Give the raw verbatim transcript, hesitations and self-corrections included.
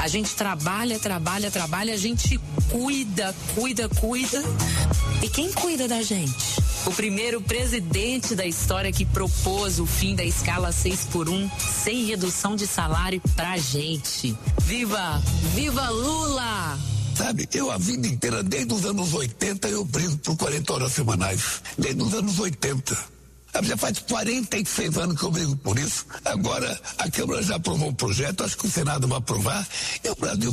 A gente trabalha, trabalha, trabalha, a gente cuida, cuida, cuida. E quem cuida da gente? O primeiro presidente da história que propôs o fim da escala seis por um sem redução de salário pra gente. Viva! Viva Lula! Sabe, eu a vida inteira, desde os anos oitenta, eu brigo por quarenta horas semanais. Desde os anos oitenta. Já faz quarenta e seis anos que eu brigo por isso. Agora, a Câmara já aprovou o projeto, acho que o Senado vai aprovar. E o Brasil